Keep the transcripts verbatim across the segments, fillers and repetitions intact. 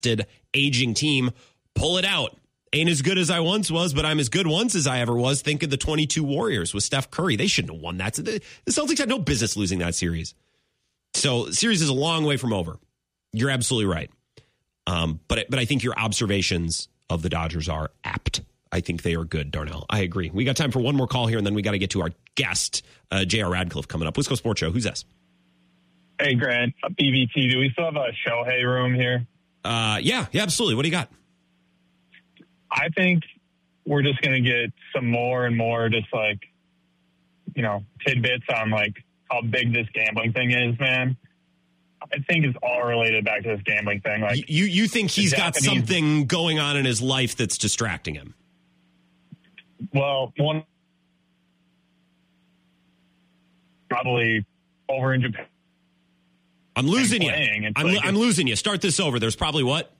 aging team. Pull it out. Ain't as good as I once was, but I'm as good once as I ever was. Think of the twenty-two Warriors with Steph Curry. They shouldn't have won that. The Celtics had no business losing that series. So the series is a long way from over. You're absolutely right. Um, but, but I think your observations of the Dodgers are apt. I think they are good, Darnell. I agree. We got time for one more call here, and then we got to get to our guest, uh, J R Radcliffe, coming up. Wisco Sports Show. Who's this? Hey, Grant. B B T. Do we still have a Shohei room here? Uh, yeah, yeah, absolutely. What do you got? I think we're just going to get some more and more just like, you know, tidbits on like how big this gambling thing is, man. I think it's all related back to this gambling thing. Like, you, you think he's got Japanese, something going on in his life that's distracting him? Well, one probably over in Japan. I'm losing you. I'm, like, I'm losing you. Start this over. There's probably what?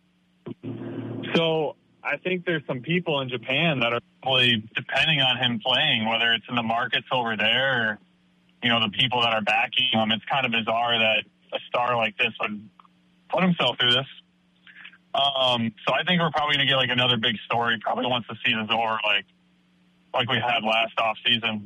So I think there's some people in Japan that are probably depending on him playing, whether it's in the markets over there or, you know, the people that are backing him. It's kind of bizarre that a star like this would put himself through this. Um, so I think we're probably going to get like another big story probably once the season's over, like like we had last off season.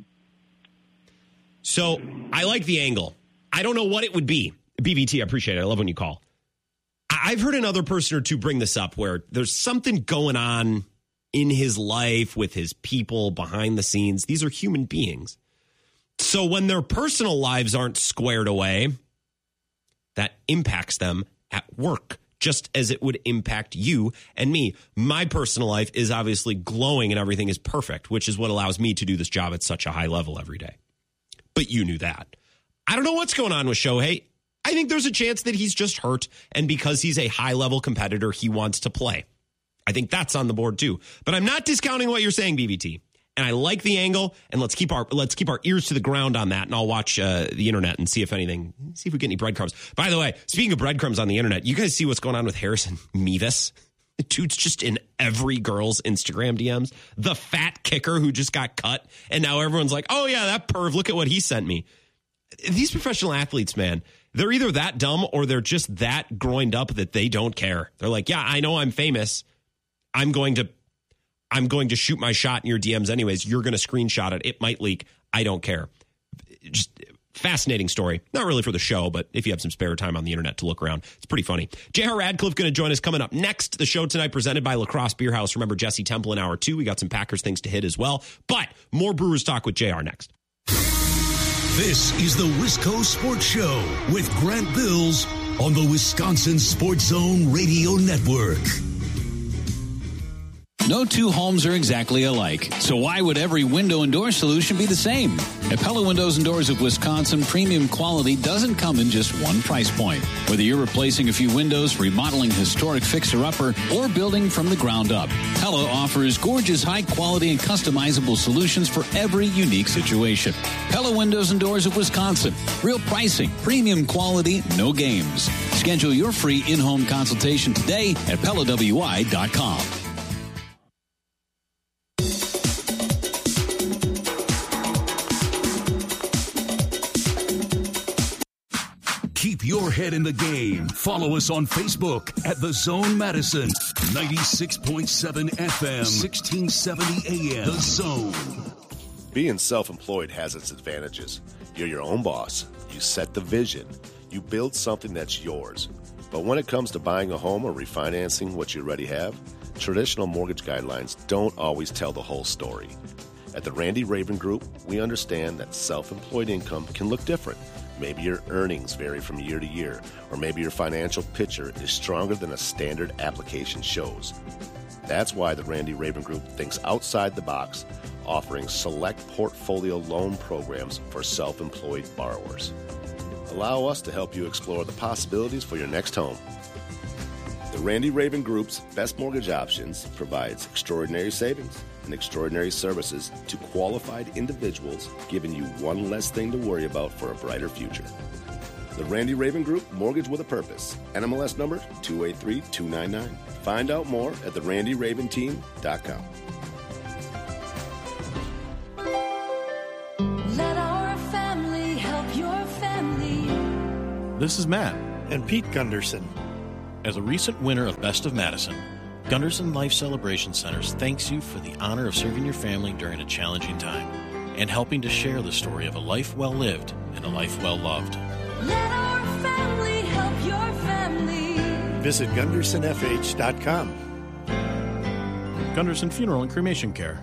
So I like the angle. I don't know what it would be. B B T, I appreciate it. I love when you call. I've heard another person or two bring this up where there's something going on in his life with his people behind the scenes. These are human beings. So when their personal lives aren't squared away, that impacts them at work, just as it would impact you and me. My personal life is obviously glowing and everything is perfect, which is what allows me to do this job at such a high level every day. But you knew that. I don't know what's going on with Shohei. I think there's a chance that he's just hurt, and because he's a high-level competitor, he wants to play. I think that's on the board too. But I'm not discounting what you're saying, B B T. And I like the angle, and let's keep our let's keep our ears to the ground on that, and I'll watch uh, the internet and see if anything, see if we get any breadcrumbs. By the way, speaking of breadcrumbs on the internet, you guys see what's going on with Harrison Mevis? The dude's just in every girl's Instagram D Ms. The fat kicker who just got cut, and now everyone's like, oh yeah, that perv, look at what he sent me. These professional athletes, man, they're either that dumb or they're just that groined up that they don't care. They're like, yeah, I know I'm famous. I'm going to I'm going to shoot my shot in your D Ms anyways. You're going to screenshot it. It might leak. I don't care. Just fascinating story. Not really for the show, but if you have some spare time on the internet to look around, it's pretty funny. J R Radcliffe going to join us coming up next. The show tonight presented by La Crosse Beer House. Remember Jesse Temple in hour two. We got some Packers things to hit as well. But more Brewers talk with J R next. This is the Wisco Sports Show with Grant Bills on the Wisconsin Sports Zone Radio Network. No two homes are exactly alike, so why would every window and door solution be the same? At Pella Windows and Doors of Wisconsin, premium quality doesn't come in just one price point. Whether you're replacing a few windows, remodeling historic fixer-upper, or building from the ground up, Pella offers gorgeous, high-quality, and customizable solutions for every unique situation. Pella Windows and Doors of Wisconsin. Real pricing, premium quality, no games. Schedule your free in-home consultation today at Pella W I dot com. Keep your head in the game. Follow us on Facebook at The Zone Madison. ninety-six point seven F M, sixteen seventy A M. The Zone. Being self-employed has its advantages. You're your own boss. You set the vision. You build something that's yours. But when it comes to buying a home or refinancing what you already have, traditional mortgage guidelines don't always tell the whole story. At the Randy Raven Group, we understand that self-employed income can look different. Maybe your earnings vary from year to year, or maybe your financial picture is stronger than a standard application shows. That's why the Randy Raven Group thinks outside the box, offering select portfolio loan programs for self-employed borrowers. Allow us to help you explore the possibilities for your next home. The Randy Raven Group's Best Mortgage Options provides extraordinary savings and extraordinary services to qualified individuals, giving you one less thing to worry about for a brighter future. The Randy Raven Group, Mortgage with a Purpose. N M L S number two eight three two nine nine. Find out more at the randy raven team dot com. Let our family help your family. This is Matt and Pete Gunderson. As a recent winner of Best of Madison, Gunderson Life Celebration Centers thanks you for the honor of serving your family during a challenging time and helping to share the story of a life well lived and a life well loved. Let our family help your family. Visit Gunderson F H dot com. Gunderson Funeral and Cremation Care.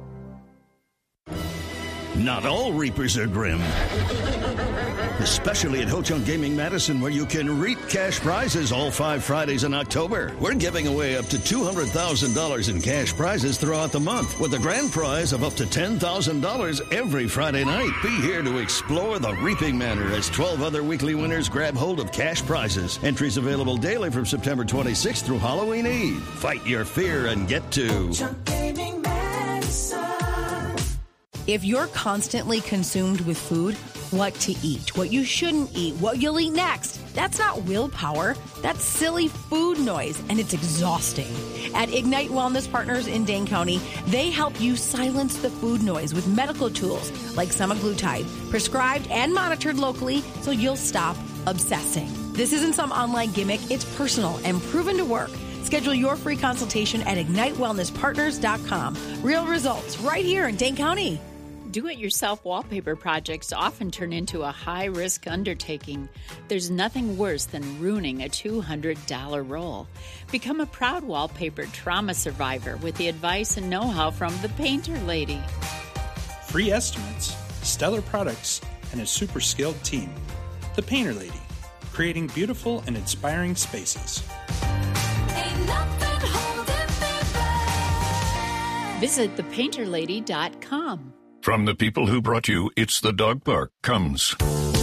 Not all reapers are grim. Especially at Ho Chunk Gaming Madison, where you can reap cash prizes all five Fridays in October. We're giving away up to two hundred thousand dollars in cash prizes throughout the month, with a grand prize of up to ten thousand dollars every Friday night. Be here to explore the reaping manor as twelve other weekly winners grab hold of cash prizes. Entries available daily from September twenty-sixth through Halloween Eve. Fight your fear and get to Ho Chunk Gaming Madison. If you're constantly consumed with food, what to eat, what you shouldn't eat, what you'll eat next, that's not willpower. That's silly food noise, and it's exhausting. At Ignite Wellness Partners in Dane County, they help you silence the food noise with medical tools like semaglutide, prescribed and monitored locally so you'll stop obsessing. This isn't some online gimmick. It's personal and proven to work. Schedule your free consultation at ignite wellness partners dot com. Real results right here in Dane County. Do-it-yourself wallpaper projects often turn into a high-risk undertaking. There's nothing worse than ruining a two hundred dollars roll. Become a proud wallpaper trauma survivor with the advice and know-how from the Painter Lady. Free estimates, stellar products, and a super skilled team. The Painter Lady, creating beautiful and inspiring spaces. Ain't nothing holding me back. Visit the painter lady dot com. From the people who brought you It's the Dog Park comes